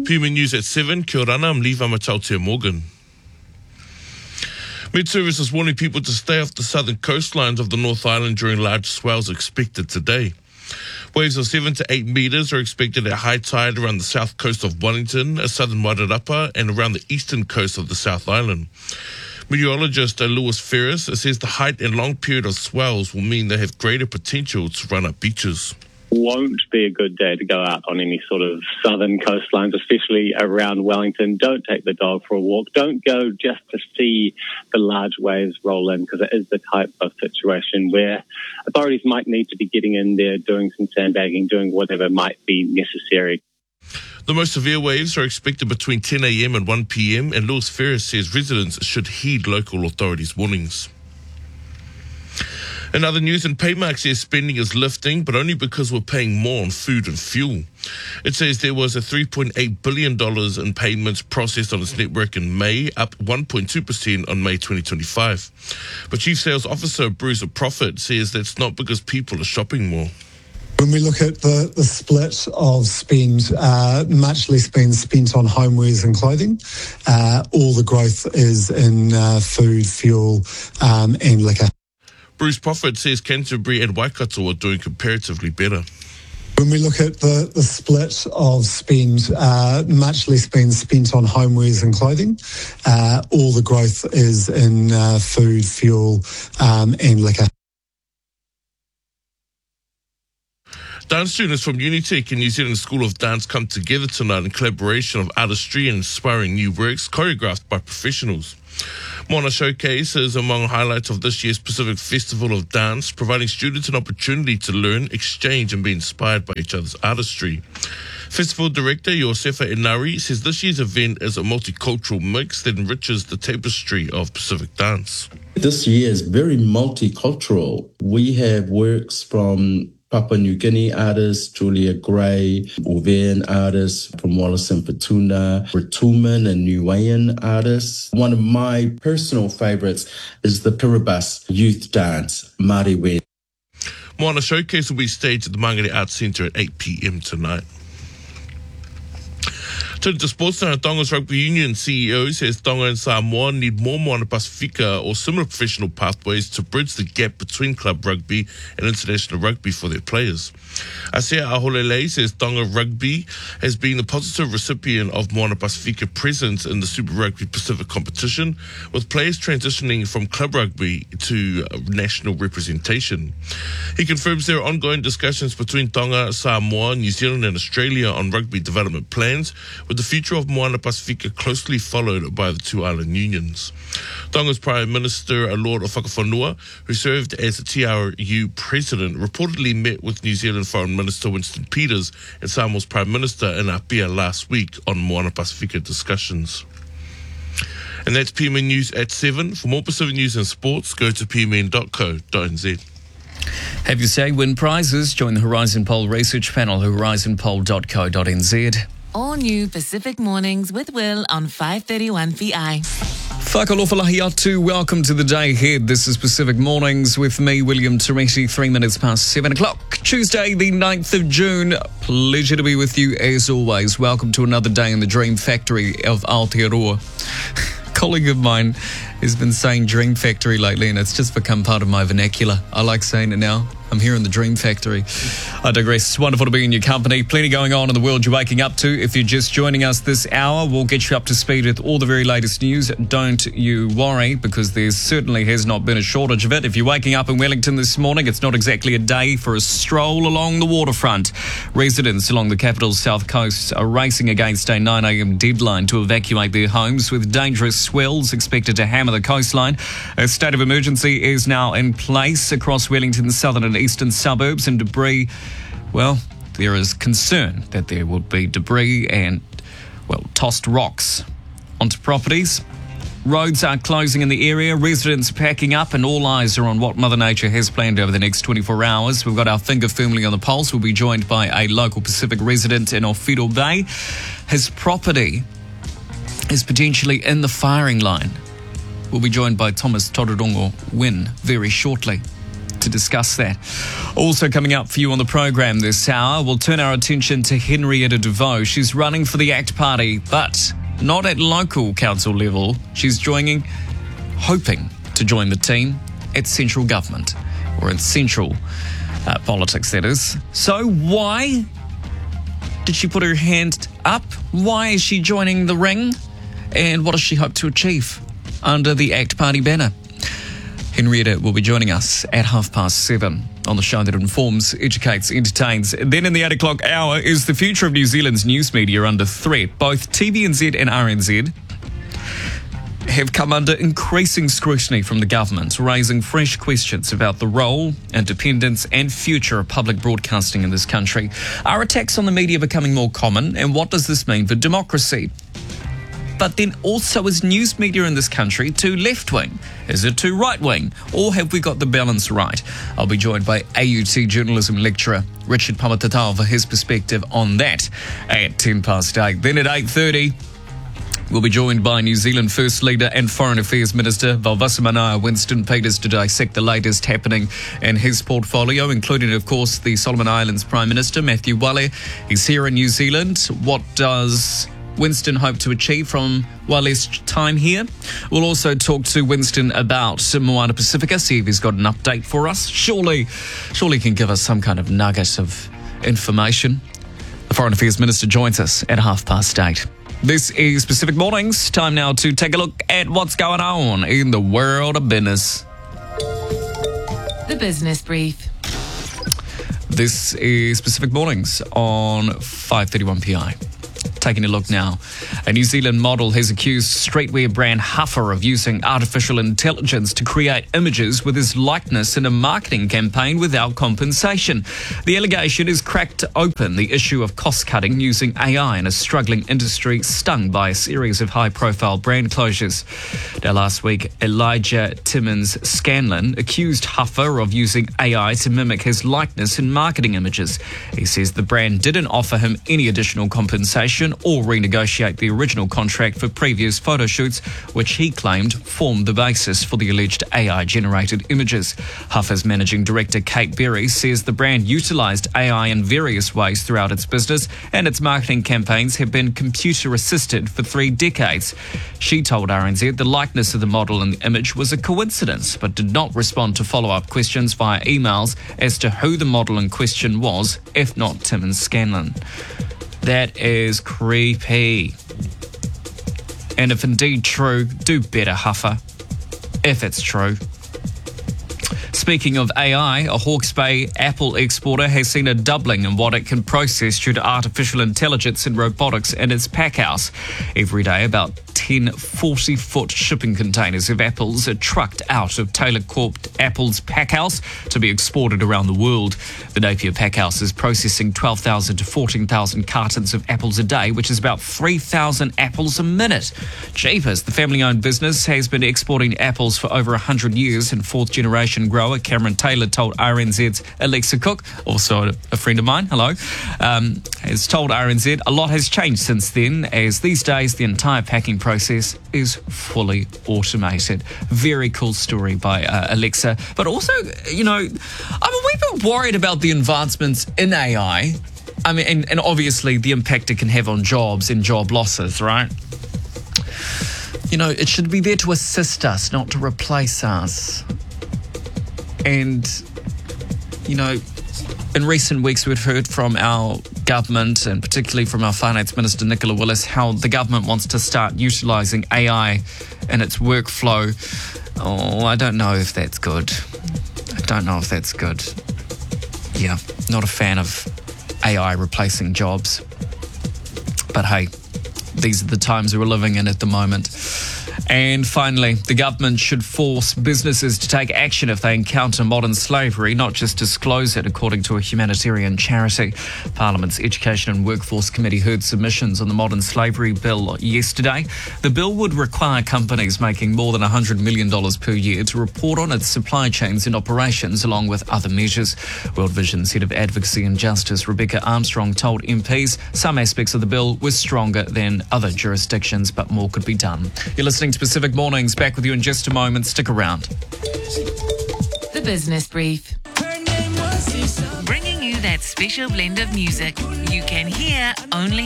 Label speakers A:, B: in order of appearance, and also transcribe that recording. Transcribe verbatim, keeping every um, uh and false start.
A: P M News at seven, kia ora, I'm Lee Vamatautia Morgan. Met Service is warning people to stay off the southern coastlines of the North Island during large swells expected today. Waves of seven to eight metres are expected at high tide around the south coast of Wellington, southern Wairarapa, and around the eastern coast of the South Island. Meteorologist Lewis Ferris says the height and long period of swells will mean they have greater potential to run up beaches.
B: Won't be a good day to go out on any sort of southern coastlines, especially around Wellington. Don't take the dog for a walk. Don't go just to see the large waves roll in, because it is the type of situation where authorities might need to be getting in there, doing some sandbagging, doing whatever might be necessary.
A: The most severe waves are expected between ten a.m. and one p.m, and Lewis Ferris says residents should heed local authorities' warnings. In other news, and Paymark says spending is lifting, but only because we're paying more on food and fuel. It says there was a three point eight billion dollars in payments processed on its network in May, up one point two percent on May twenty twenty-five. But Chief Sales Officer Bruce Profit says that's not because people are shopping more.
C: When we look at the, the split of spend, uh, much less being spent on homewares and clothing. Uh, all the growth is in uh, food, fuel um, and liquor.
A: Bruce Profit says Canterbury and Waikato are doing comparatively better.
C: When we look at the, the split of spend, uh, much less being spent on homewares and clothing. Uh, all the growth is in uh, food, fuel um, and liquor.
A: Dance students from Unitec and New Zealand School of Dance come together tonight in collaboration of artistry and inspiring new works choreographed by professionals. Moana Showcase is among highlights of this year's Pacific Festival of Dance, providing students an opportunity to learn, exchange and be inspired by each other's artistry. Festival director Yosefa Inari says this year's event is a multicultural mix that enriches the tapestry of Pacific dance.
D: This year is very multicultural. We have works from Papua New Guinea artist Julia Gray, Uvean artist from Wallace and Petuna, Rituman and Niuean artists. One of my personal favourites is the Kiribati youth dance, Mariwe.
A: Moana Showcase will be staged at the Mangere Arts Centre at eight p.m. tonight. Turning to sports now, Tonga's Rugby Union C E O says Tonga and Samoa need more Moana Pasifika or similar professional pathways to bridge the gap between club rugby and international rugby for their players. Asea Aholele says Tonga Rugby has been a positive recipient of Moana Pasifika presence in the Super Rugby Pacific competition, with players transitioning from club rugby to national representation. He confirms there are ongoing discussions between Tonga, Samoa, New Zealand and Australia on rugby development plans, with the future of Moana Pasifika closely followed by the two island unions. Tonga's Prime Minister, Lord Whakawhanua, who served as the T R U president, reportedly met with New Zealand Foreign Minister Winston Peters and Samoa's Prime Minister in Apia last week on Moana Pasifika discussions. And that's P M N News at seven. For more Pacific news and sports, go to p m n dot co dot n z.
E: Have your say, win prizes. Join the Horizon Poll research panel, horizon poll dot co dot n z.
F: All new Pacific Mornings with Will on five thirty-one P I.
E: Whakalofalahi atu, welcome to the day ahead. This is Pacific Mornings with me, William Teresi, three minutes past seven o'clock. Tuesday, the ninth of June. Pleasure to be with you as always. Welcome to another day in the Dream Factory of Aotearoa. A colleague of mine has been saying Dream Factory lately, and it's just become part of my vernacular. I like saying it now. I'm here in the Dream Factory. I digress. It's wonderful to be in your company. Plenty going on in the world you're waking up to. If you're just joining us this hour, we'll get you up to speed with all the very latest news. Don't you worry, because there certainly has not been a shortage of it. If you're waking up in Wellington this morning, it's not exactly a day for a stroll along the waterfront. Residents along the capital's south coast are racing against a nine a.m. deadline to evacuate their homes, with dangerous swells expected to hammer the coastline. A state of emergency is now in place across Wellington's southern and eastern suburbs, and debris, well, there is concern that there will be debris and, well, tossed rocks onto properties. Roads are closing in the area, residents are packing up, and all eyes are on what Mother Nature has planned over the next twenty-four hours. We've got our finger firmly on the pulse. We'll be joined by a local Pacific resident in Owhiro Bay. His property is potentially in the firing line. We'll be joined by Thomas Tororongo Wynn very shortly to to discuss that. Also coming up for you on the program this hour, we'll turn our attention to Henrietta DeVoe. She's running for the ACT Party, but not at local council level. She's joining, hoping to join the team at central government, or in central uh, politics, that is. So why did she put her hand up? Why is she joining the ring? And what does she hope to achieve under the ACT Party banner? Henrietta will be joining us at half past seven on the show that informs, educates, entertains. Then in the eight o'clock hour, is the future of New Zealand's news media under threat? Both T V N Z and R N Z have come under increasing scrutiny from the government, raising fresh questions about the role, independence and future of public broadcasting in this country. Are attacks on the media becoming more common, and what does this mean for democracy? But then also, is news media in this country too left-wing? Is it too right-wing? Or have we got the balance right? I'll be joined by A U T journalism lecturer Richard Pamatatau for his perspective on that at ten past eight. Then at eight thirty, we'll be joined by New Zealand First Leader and Foreign Affairs Minister Valdivia Winston Peters to dissect the latest happening in his portfolio, including, of course, the Solomon Islands Prime Minister, Matthew Wale. He's here in New Zealand. What does Winston hope to achieve from Wale's time here? We'll also talk to Winston about Moana Pacifica, see if he's got an update for us. Surely, surely he can give us some kind of nugget of information. The Foreign Affairs Minister joins us at half past eight. This is Pacific Mornings. Time now to take a look at what's going on in the world of business.
F: The Business Brief.
E: This is Pacific Mornings on five thirty-one P I. Taking a look now. A New Zealand model has accused streetwear brand Huffer of using artificial intelligence to create images with his likeness in a marketing campaign without compensation. The allegation has cracked open the issue of cost-cutting using A I in a struggling industry stung by a series of high-profile brand closures. Now, last week, Elijah Timmins Scanlon accused Huffer of using A I to mimic his likeness in marketing images. He says the brand didn't offer him any additional compensation or renegotiate the original contract for previous photo shoots, which he claimed formed the basis for the alleged A I-generated images. Huffer's managing director, Kate Berry, says the brand utilised A I in various ways throughout its business, and its marketing campaigns have been computer-assisted for three decades. She told R N Z the likeness of the model in the image was a coincidence, but did not respond to follow-up questions via emails as to who the model in question was, if not Timmins Scanlon. That is creepy. And if indeed true, do better, Huffer. If it's true. Speaking of A I, a Hawke's Bay Apple exporter has seen a doubling in what it can process due to artificial intelligence and robotics in its pack house. Every day, about ten forty-foot shipping containers of apples are trucked out of Taylor Corp Apple's pack house to be exported around the world. The Napier pack house is processing twelve thousand to fourteen thousand cartons of apples a day, which is about three thousand apples a minute. Jeepers, the family-owned business has been exporting apples for over one hundred years, and fourth-generation grower Cameron Taylor told R N Z's Alexa Cook, also a friend of mine, hello, um, has told R N Z a lot has changed since then, as these days the entire packing process is fully automated. Very cool story by uh, Alexa. But also, you know, I'm a wee bit worried about the advancements in A I. I mean, and, and obviously the impact it can have on jobs and job losses, right? You know, it should be there to assist us, not to replace us. And, you know, in recent weeks we've heard from our government, and particularly from our Finance Minister Nicola Willis, how the government wants to start utilising A I in its workflow. Oh, I don't know if that's good. I don't know if that's good. Yeah, not a fan of A I replacing jobs. But hey, these are the times we're living in at the moment. And finally, the government should force businesses to take action if they encounter modern slavery, not just disclose it, according to a humanitarian charity. Parliament's Education and Workforce Committee heard submissions on the modern slavery bill yesterday. The bill would require companies making more than one hundred million dollars per year to report on its supply chains and operations, along with other measures. World Vision's Head of Advocacy and Justice, Rebecca Armstrong, told M Ps some aspects of the bill were stronger than other jurisdictions, but more could be done. You're listening to Pacific Mornings. Back with you in just a moment. Stick around.
F: The Business Brief. Bringing you that special blend of music you can hear only